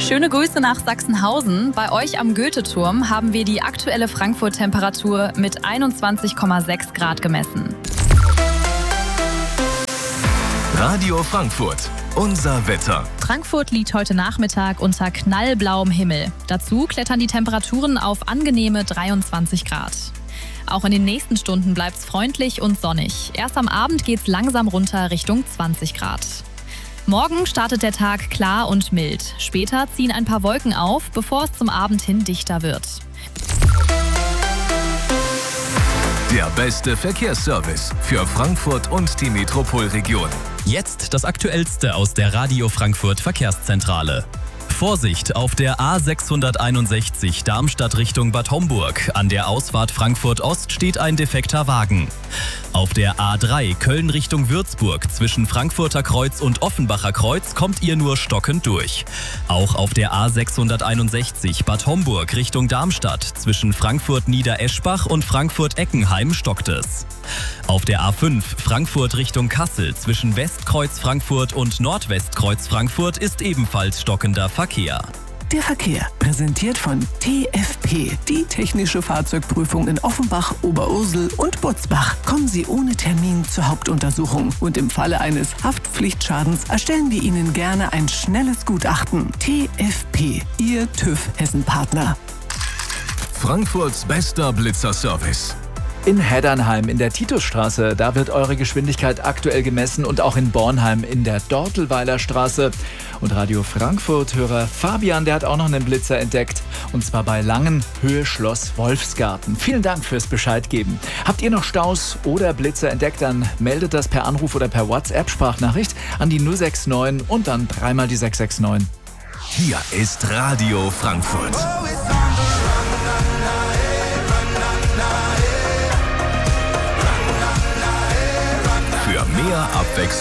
Schöne Grüße nach Sachsenhausen. Bei euch am Goethe-Turm haben wir die aktuelle Frankfurt-Temperatur mit 21,6 Grad gemessen. Radio Frankfurt, unser Wetter. Frankfurt liegt heute Nachmittag unter knallblauem Himmel. Dazu klettern die Temperaturen auf angenehme 23 Grad. Auch in den nächsten Stunden bleibt es freundlich und sonnig. Erst am Abend geht es langsam runter Richtung 20 Grad. Morgen startet der Tag klar und mild. Später ziehen ein paar Wolken auf, bevor es zum Abend hin dichter wird. Der beste Verkehrsservice für Frankfurt und die Metropolregion. Jetzt das Aktuellste aus der Radio Frankfurt Verkehrszentrale. Vorsicht auf der A661 Darmstadt Richtung Bad Homburg. An der Ausfahrt Frankfurt Ost steht ein defekter Wagen. Auf der A3 Köln Richtung Würzburg zwischen Frankfurter Kreuz und Offenbacher Kreuz kommt ihr nur stockend durch. Auch auf der A661 Bad Homburg Richtung Darmstadt zwischen Frankfurt Niedereschbach und Frankfurt Eckenheim stockt es. Auf der A5 Frankfurt Richtung Kassel zwischen Westkreuz Frankfurt und Nordwestkreuz Frankfurt ist ebenfalls stockender Verkehr. Der Verkehr, präsentiert von TFP, die technische Fahrzeugprüfung in Offenbach, Oberursel und Butzbach. Kommen Sie ohne Termin zur Hauptuntersuchung und im Falle eines Haftpflichtschadens erstellen wir Ihnen gerne ein schnelles Gutachten. TFP, Ihr TÜV-Hessen-Partner. Frankfurts bester Blitzerservice. In Heddernheim in der Titusstraße, da wird eure Geschwindigkeit aktuell gemessen und auch in Bornheim in der Dortelweiler Straße. Und Radio Frankfurt-Hörer Fabian, der hat auch noch einen Blitzer entdeckt. Und zwar bei Langen, Höhe Schloss Wolfsgarten. Vielen Dank fürs Bescheid geben. Habt ihr noch Staus oder Blitzer entdeckt, dann meldet das per Anruf oder per WhatsApp-Sprachnachricht an die 069 und dann dreimal die 669. Hier ist Radio Frankfurt. Für mehr Abwechslung